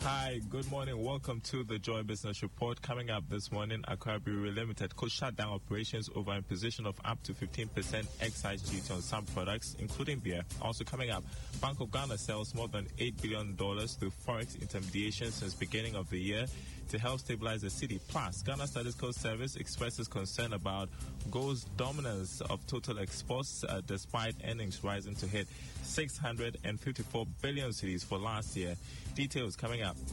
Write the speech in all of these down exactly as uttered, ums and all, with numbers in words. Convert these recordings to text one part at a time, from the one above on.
Hi, good morning. Welcome to the Joy Business Report. Coming up this morning, Accra Brewery Limited could shut down operations over imposition of up to fifteen percent excise duty on some products, including beer. Also coming up, Bank of Ghana sells more than eight billion dollars through forex intermediation since beginning of the year to help stabilize the city. Plus, Ghana Statistical Service expresses concern about gold's dominance of total exports uh, despite earnings rising to hit six hundred fifty-four billion cedis for last year. Details coming up.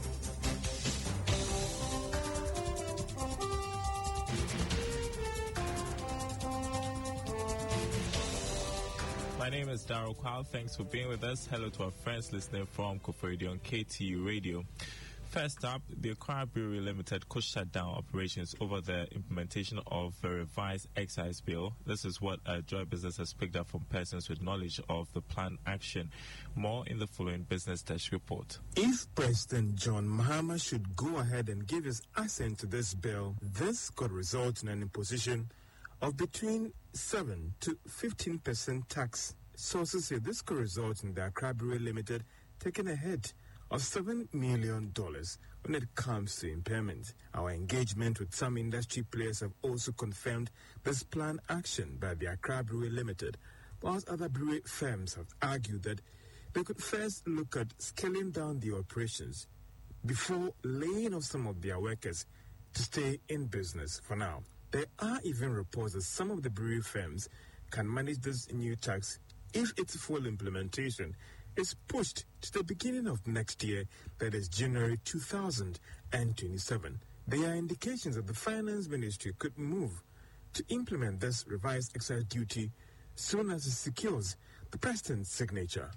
My name is Daryl Kwao. Thanks for being with us. Hello to our friends listening from Koforidua on K T U Radio. First up, the Accra Brewery Limited could shut down operations over the implementation of a revised excise bill. This is what uh, Joy Business has picked up from persons with knowledge of the planned action. More in the following Business Desk report. If President John Mahama should go ahead and give his assent to this bill, this could result in an imposition of between seven to fifteen percent tax. Sources say this could result in the Accra Brewery Limited taking a hit of seven million dollars when it comes to impairment. Our engagement with some industry players have also confirmed this planned action by the Accra Brewery Limited, whilst other brewery firms have argued that they could first look at scaling down the operations before laying off some of their workers to stay in business for now. There are even reports that some of the brewery firms can manage this new tax if its full implementation is pushed to the beginning of next year, that is January two thousand twenty-seven. There are indications that the Finance Ministry could move to implement this revised excise duty soon as it secures the President's signature.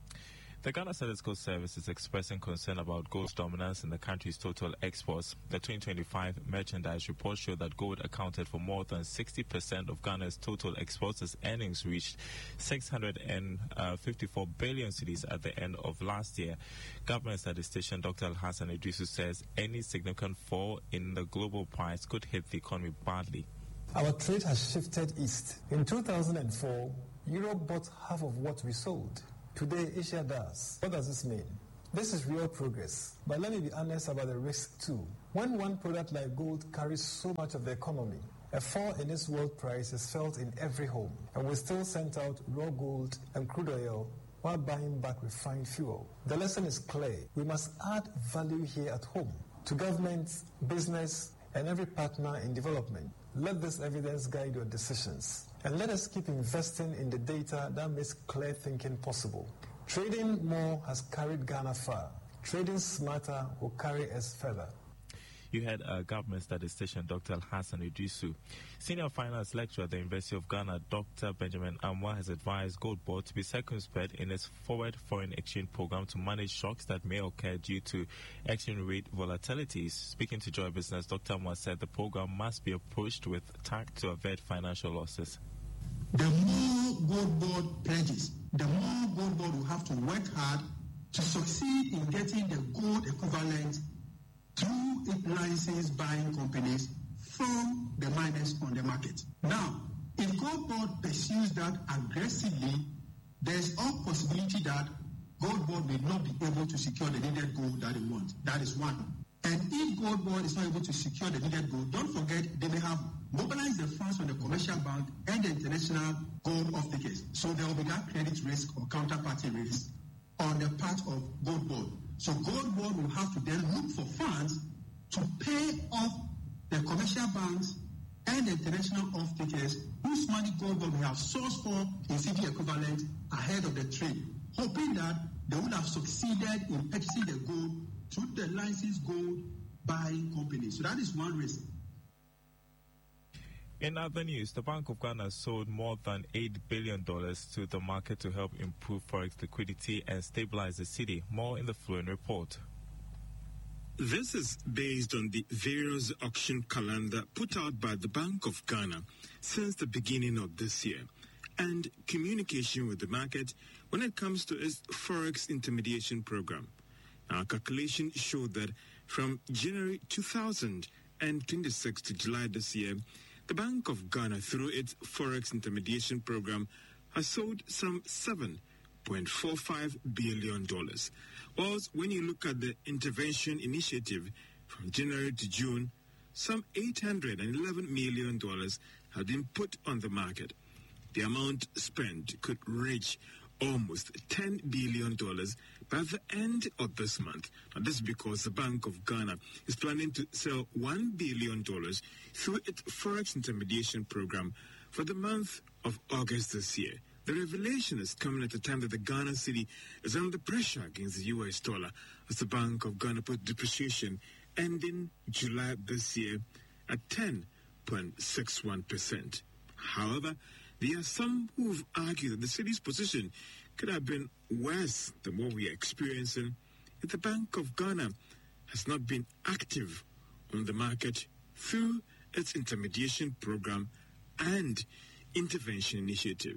The Ghana Statistical Service is expressing concern about gold's dominance in the country's total exports. The twenty twenty-five merchandise report showed that gold accounted for more than sixty percent of Ghana's total exports as earnings reached six hundred fifty-four billion cedis at the end of last year. Government statistician Doctor Al-Hassan Idrisu says any significant fall in the global price could hit the economy badly. Our trade has shifted east. In two thousand four, Europe bought half of what we sold. Today, Asia does. What does this mean? This is real progress, but let me be honest about the risk too. When one product like gold carries so much of the economy, a fall in its world price is felt in every home, and we still send out raw gold and crude oil while buying back refined fuel. The lesson is clear. We must add value here at home to government, business, and every partner in development. Let this evidence guide your decisions. And let us keep investing in the data that makes clear thinking possible. Trading more has carried Ghana far. Trading smarter will carry us further. You had a government statistician, Doctor Al-Hassan Idrisu. Senior finance lecturer at the University of Ghana, Doctor Benjamin Amwa, has advised Gold Board to be circumspect in its forward foreign exchange program to manage shocks that may occur due to exchange rate volatilities. Speaking to Joy Business, Doctor Amwa said the program must be approached with tact to avert financial losses. The more Gold Board pledges, the more Gold Board will have to work hard to succeed in getting the gold equivalent through its licensed buying companies from the miners on the market. Now, if Gold Board pursues that aggressively, there's all possibility that Gold Board may not be able to secure the needed gold that they want. That is one. And if Gold Board is not able to secure the needed gold, don't forget they may have mobilized the funds from the commercial bank and the international gold off-takers. So there will be that credit risk or counterparty risk on the part of Gold Board. So Gold Board will have to then look for funds to pay off the commercial banks and the international off-takers whose money Gold Board will have sourced for in C D equivalent ahead of the trade, hoping that they would have succeeded in purchasing the gold through the licensed gold buying company. So that is one risk. In other news, the Bank of Ghana sold more than eight billion dollars to the market to help improve forex liquidity and stabilize the city. More in the following report. This is based on the various auction calendar put out by the Bank of Ghana since the beginning of this year and communication with the market when it comes to its forex intermediation program. Our calculation showed that from January two thousand twenty-six to July this year, the Bank of Ghana, through its forex intermediation program, has sold some seven point four five billion dollars. Whilst when you look at the intervention initiative from January to June, some eight hundred eleven million dollars have been put on the market. The amount spent could reach almost ten billion dollars by the end of this month. Now, this is because the Bank of Ghana is planning to sell one billion dollars through its Forex intermediation program for the month of August this year. The revelation is coming at a time that the Ghana cedi is under pressure against the U S dollar as the Bank of Ghana put depreciation ending July this year at ten point six one percent. However, there are some who've argued that the city's position could have been worse than what we are experiencing if the Bank of Ghana has not been active on the market through its intermediation program and intervention initiative.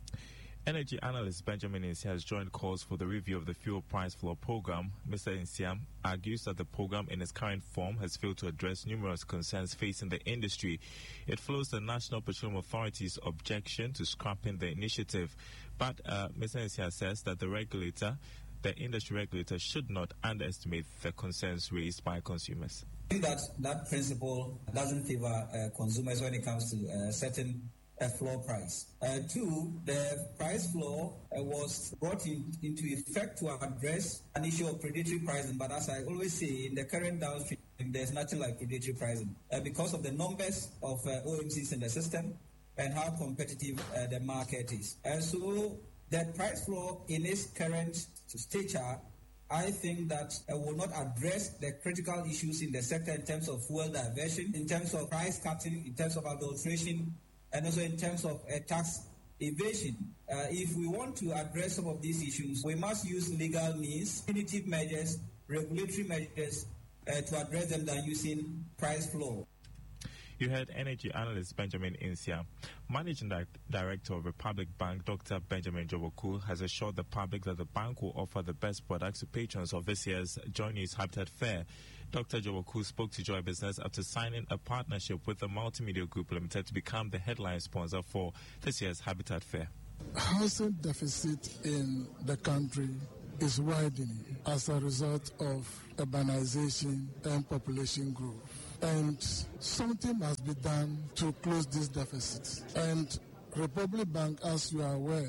Energy analyst Benjamin Insia has joined calls for the review of the fuel price floor program. Mister Insia argues that the program in its current form has failed to address numerous concerns facing the industry. It follows the National Petroleum Authority's objection to scrapping the initiative. But uh, Mister Insia says that the regulator, the industry regulator, should not underestimate the concerns raised by consumers. I think that that principle doesn't favor uh, consumers when it comes to uh, certain a floor price. Uh, two, the price floor uh, was brought in, into effect to address an issue of predatory pricing, but as I always say, in the current downstream, there's nothing like predatory pricing uh, because of the numbers of uh, O M Cs in the system and how competitive uh, the market is. And so the price floor in its current stature, I think that uh, will not address the critical issues in the sector in terms of fuel diversion, in terms of price cutting, in terms of adulteration, and also in terms of uh, tax evasion. Uh, if we want to address some of these issues, we must use legal means, punitive measures, regulatory measures uh, to address them than using price floor. You heard energy analyst Benjamin Insia. Managing di- Director of Republic Bank, Doctor Benjamin Njoboku, has assured the public that the bank will offer the best products to patrons of this year's Joy News Habitat Fair. Doctor Njoboku spoke to Joy Business after signing a partnership with the Multimedia Group Limited to become the headline sponsor for this year's Habitat Fair. Housing deficit in the country is widening as a result of urbanization and population growth. And something must be done to close this deficit. And Republic Bank, as you are aware,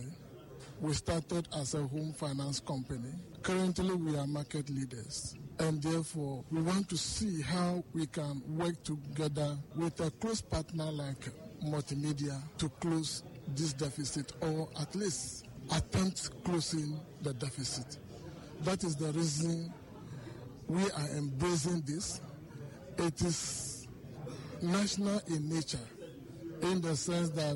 we started as a home finance company. Currently, we are market leaders. And therefore, we want to see how we can work together with a close partner like Multimedia to close this deficit, or at least attempt closing the deficit. That is the reason we are embracing this. It is national in nature, in the sense that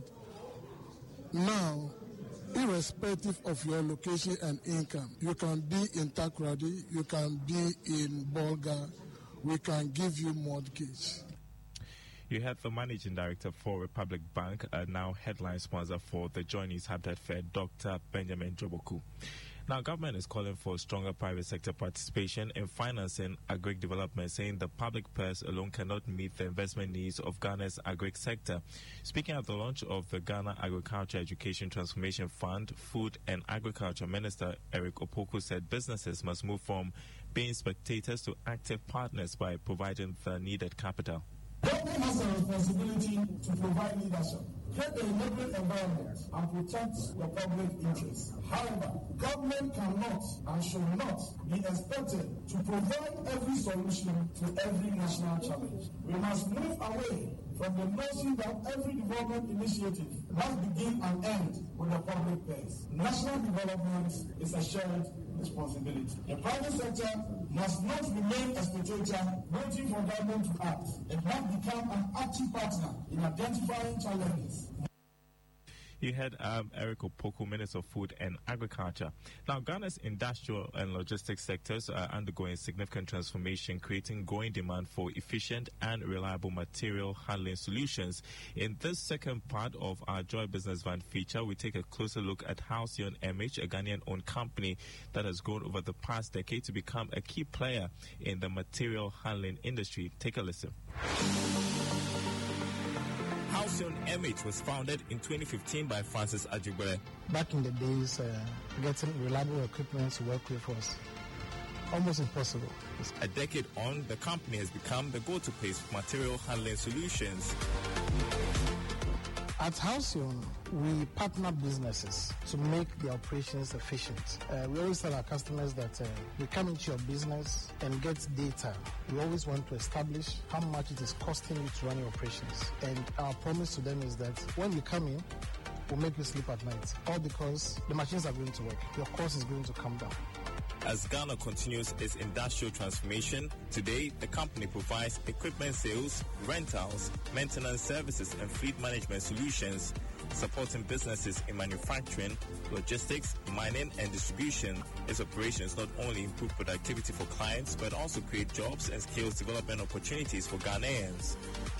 now, irrespective of your location and income, you can be in Takoradi, you can be in Bolga, we can give you mortgage. You had the Managing Director for Republic Bank, uh, now headline sponsor for the Joy News Habitat Fair, Doctor Benjamin Njoboku. Now, government is calling for stronger private sector participation in financing agri development, saying the public purse alone cannot meet the investment needs of Ghana's agri sector. Speaking at the launch of the Ghana Agriculture Education Transformation Fund, Food and Agriculture Minister Eric Opoku said businesses must move from being spectators to active partners by providing the needed capital. Government has a responsibility to provide leadership, create a enabling environment, and protect the public interest. However, government cannot and should not be expected to provide every solution to every national challenge. We must move away from the notion that every development initiative must begin and end with the public purse. National development is a shared responsibility. The private sector must not remain a spectator waiting for government to act. It must become an active partner in identifying challenges. You had um, Eric Opoku, Minister of Food and Agriculture. Now, Ghana's industrial and logistics sectors are undergoing significant transformation, creating growing demand for efficient and reliable material handling solutions. In this second part of our Joy Business Van feature, we take a closer look at Halcyon M H, a Ghanaian-owned company that has grown over the past decade to become a key player in the material handling industry. Take a listen. Halcyon M H was founded in twenty fifteen by Francis Ajigbele. Back in the days, uh, getting reliable equipment to work with was almost impossible. A decade on, the company has become the go-to place for material handling solutions. At Halcyon, we partner businesses to make their operations efficient. Uh, we always tell our customers that uh, we come into your business and get data. We always want to establish how much it is costing you to run your operations. And our promise to them is that when you come in, we'll make you sleep at night. All because the machines are going to work. Your cost is going to come down. As Ghana continues its industrial transformation, today the company provides equipment sales, rentals, maintenance services and fleet management solutions, supporting businesses in manufacturing, logistics, mining and distribution. Its operations not only improve productivity for clients, but also create jobs and skills development opportunities for Ghanaians.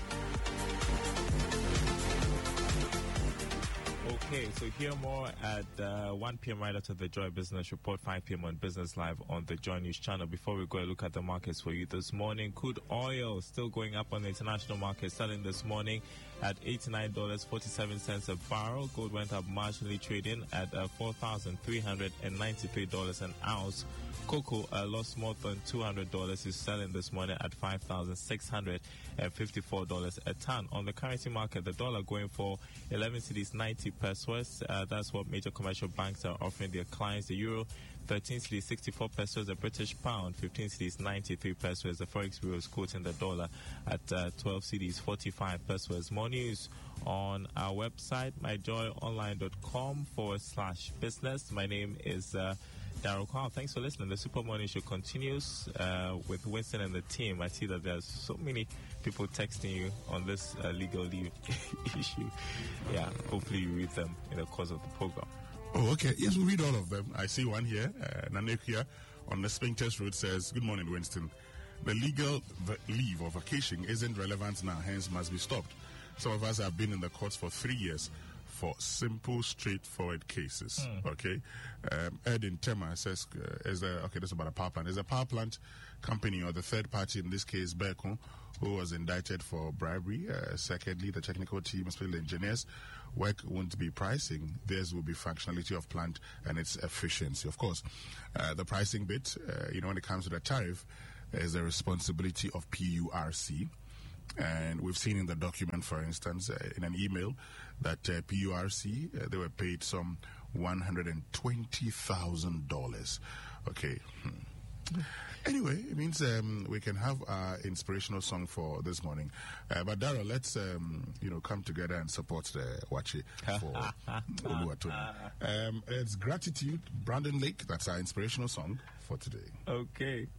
Okay, so hear more at uh, one p.m. right after the Joy Business Report, five p.m. on Business Live on the Joy News channel. Before we go look at the markets for you this morning, crude oil still going up on the international market, selling this morning at eighty-nine dollars and forty-seven cents a barrel. Gold went up marginally, trading at uh, four thousand three hundred ninety-three dollars an ounce. Cocoa uh, lost more than two hundred dollars, is selling this morning at five thousand six hundred fifty-four dollars a ton. On the currency market, the dollar going for eleven cedis ninety pesos. Uh, that's what major commercial banks are offering their clients. The euro, thirteen cedis sixty-four pesos. The British pound, fifteen cedis ninety-three pesos. The Forex Bureau is quoting the dollar at uh, twelve cedis forty-five pesos. More news on our website, myjoyonline.com forward slash business. My name is uh, Daryl Carl. Thanks for listening. The Super Morning Show continues uh, with Winston and the team. I see that there's so many people texting you on this uh, legal leave issue. Yeah, hopefully you read them in the course of the program. Oh, okay. Yes, we'll read all of them. I see one here. Uh, Nanek here on the Spinktest Road says, good morning, Winston. The legal v- leave or vacation isn't relevant now, hence must be stopped. Some of us have been in the courts for three years for simple, straightforward cases. Mm. Okay. Um, Ed in Tema says, uh, is there, okay, this is about a power plant. Is a power plant company or the third party, in this case, Beko, who was indicted for bribery. Uh, secondly, the technical team, especially the engineers, work won't be pricing. Theirs will be functionality of plant and its efficiency. Of course, uh, the pricing bit, uh, you know, when it comes to the tariff, is the responsibility of P U R C. And we've seen in the document, for instance, uh, in an email, that uh, P U R C, uh, they were paid some one hundred twenty thousand dollars. Okay. Hmm. Anyway, it means um, we can have our inspirational song for this morning. Uh, but Daryl, let's um, you know come together and support the Wachi for Oluwatoni. Um, it's Gratitude, Brandon Lake. That's our inspirational song for today. Okay.